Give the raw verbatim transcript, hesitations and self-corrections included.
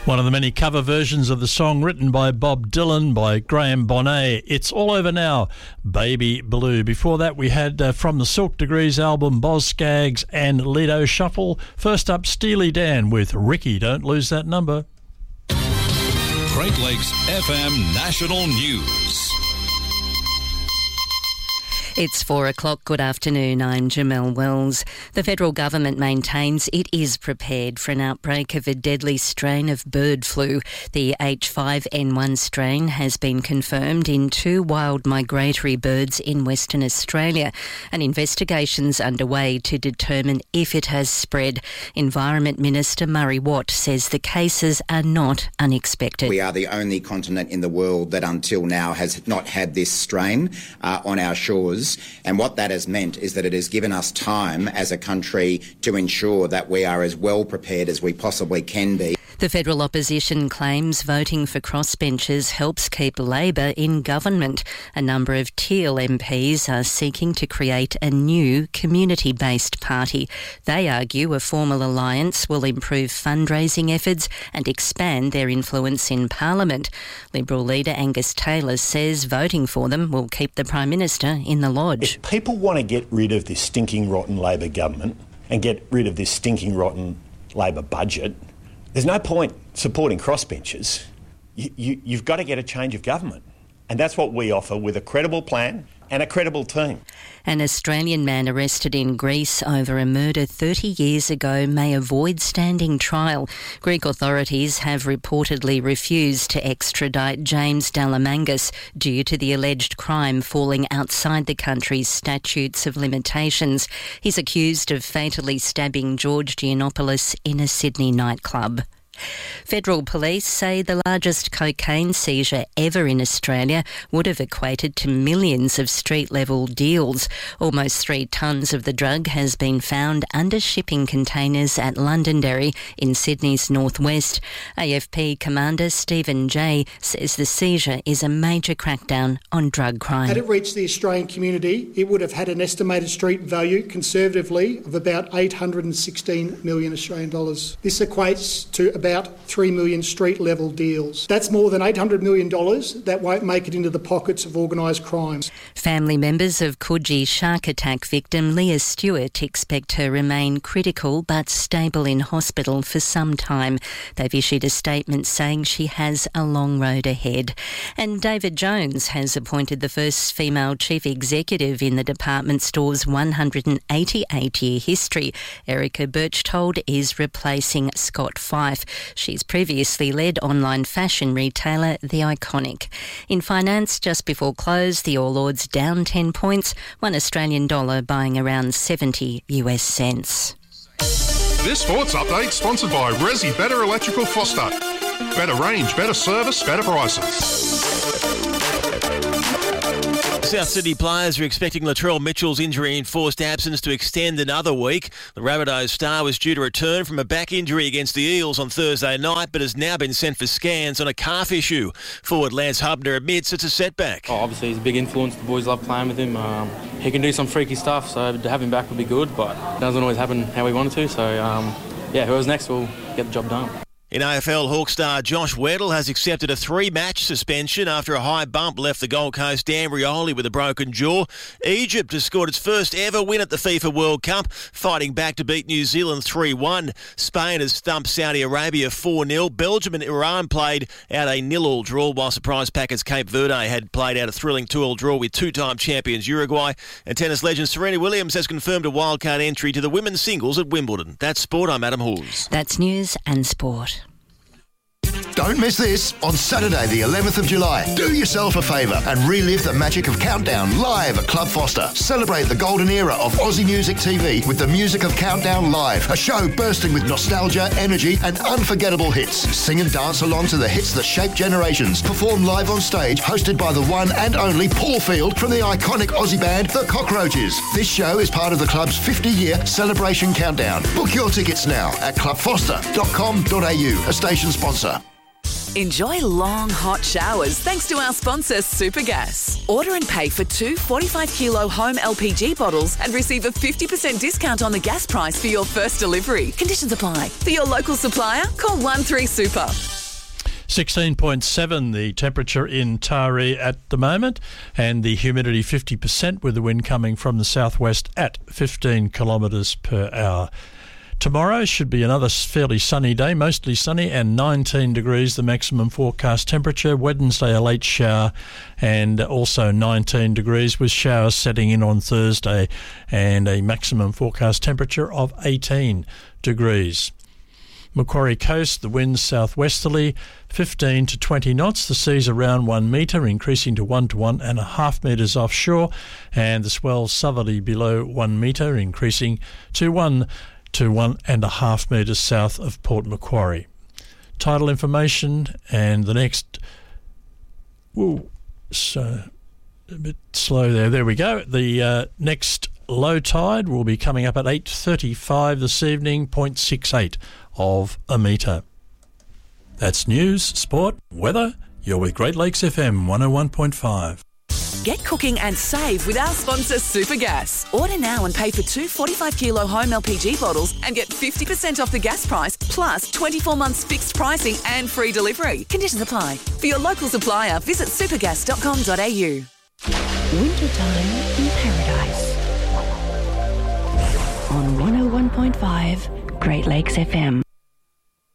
One of the many cover versions of the song written by Bob Dylan, by Graham Bonnet. It's All Over Now, Baby Blue. Before that, we had uh, from the Silk Degrees album, Boz Scaggs and Lido Shuffle. First up, Steely Dan with Ricky, Don't Lose That Number. Great Lakes F M National News. It's four o'clock. Good afternoon. I'm Jamelle Wells. The federal government maintains it is prepared for an outbreak of a deadly strain of bird flu. The H five N one strain has been confirmed in two wild migratory birds in Western Australia. An investigation's underway to determine if it has spread. Environment Minister Murray Watt says the cases are not unexpected. We are the only continent in the world that until now has not had this strain uh, on our shores. And what that has meant is that it has given us time as a country to ensure that we are as well prepared as we possibly can be. The federal opposition claims voting for crossbenchers helps keep Labor in government. A number of Teal M Ps are seeking to create a new community-based party. They argue a formal alliance will improve fundraising efforts and expand their influence in Parliament. Liberal leader Angus Taylor says voting for them will keep the Prime Minister in the lodge. If people want to get rid of this stinking rotten Labor government and get rid of this stinking rotten Labor budget, there's no point supporting crossbenchers. You, you, you've got to get a change of government. And that's what we offer with a credible plan and a credible team. An Australian man arrested in Greece over a murder thirty years ago may avoid standing trial. Greek authorities have reportedly refused to extradite James Dalamangas due to the alleged crime falling outside the country's statutes of limitations. He's accused of fatally stabbing George Giannopoulos in a Sydney nightclub. Federal police say the largest cocaine seizure ever in Australia would have equated to millions of street-level deals. Almost three tonnes of the drug has been found under shipping containers at Londonderry in Sydney's northwest. A F P Commander Stephen Jay says the seizure is a major crackdown on drug crime. Had it reached the Australian community, it would have had an estimated street value, conservatively, of about eight hundred sixteen million Australian dollars. This equates to about three million street-level deals. That's more than eight hundred million dollars that won't make it into the pockets of organised crime. Family members of Coogee shark attack victim Leah Stewart expect her remain critical but stable in hospital for some time. They've issued a statement saying she has a long road ahead. And David Jones has appointed the first female chief executive in the department store's one hundred eighty-eight year history. Erica Birchtold is replacing Scott Fife. She's previously led online fashion retailer The Iconic. In finance, just before close, the All Ords down ten points, one Australian dollar buying around seventy US cents. This sports update sponsored by Resi Better Electrical Foster. Better range, better service, better prices. South Sydney players are expecting Latrell Mitchell's injury-enforced absence to extend another week. The Rabbitohs star was due to return from a back injury against the Eels on Thursday night, but has now been sent for scans on a calf issue. Forward Lance Hubner admits it's a setback. Oh, obviously, he's a big influence. The boys love playing with him. Um, he can do some freaky stuff, so to have him back would be good, but it doesn't always happen how we wanted to. So, um, yeah, whoever's next will get the job done. In A F L, Hawk star Josh Weddle has accepted a three-match suspension after a high bump left the Gold Coast Dan Rioli with a broken jaw. Egypt has scored its first ever win at the FIFA World Cup, fighting back to beat New Zealand three one. Spain has thumped Saudi Arabia four nil. Belgium and Iran played out a nil-all draw, while surprise packers Cape Verde had played out a thrilling two-all draw with two-time champions Uruguay. And tennis legend Serena Williams has confirmed a wildcard entry to the women's singles at Wimbledon. That's sport. I'm Adam Hawes. That's news and sport. Don't miss this on Saturday the eleventh of July. Do yourself a favour and relive the magic of Countdown live at Club Foster. Celebrate the golden era of Aussie Music T V with the music of Countdown Live, a show bursting with nostalgia, energy and unforgettable hits. Sing and dance along to the hits that shaped generations. Perform live on stage, hosted by the one and only Paul Field from the iconic Aussie band The Cockroaches. This show is part of the club's fifty-year celebration countdown. Book your tickets now at club foster dot com dot a u, a station sponsor. Enjoy long, hot showers thanks to our sponsor, Supergas. Order and pay for two forty-five kilo home L P G bottles and receive a fifty percent discount on the gas price for your first delivery. Conditions apply. For your local supplier, call one three super. sixteen point seven the temperature in Taree at the moment, and the humidity fifty percent with the wind coming from the southwest at fifteen kilometres per hour. Tomorrow should be another fairly sunny day, mostly sunny, and nineteen degrees the maximum forecast temperature. Wednesday a late shower and also nineteen degrees with showers setting in on Thursday and a maximum forecast temperature of eighteen degrees. Macquarie Coast, the winds southwesterly, fifteen to twenty knots. The seas around one metre, increasing to one to one and a half metres offshore, and the swell southerly below one metre, increasing to one to one and a half metres south of Port Macquarie. Tidal information and the next. Whoa, so a bit slow there. There we go. The uh, next low tide will be coming up at eight thirty-five this evening, zero point six eight of a metre. That's news, sport, weather. You're with Great Lakes F M one oh one point five. Get cooking and save with our sponsor Supergas. Order now and pay for two forty-five kilo home L P G bottles and get fifty percent off the gas price, plus twenty-four months fixed pricing and free delivery. Conditions apply. For your local supplier, visit supergas dot com dot a u. Wintertime in Paradise. On one oh one point five Great Lakes F M.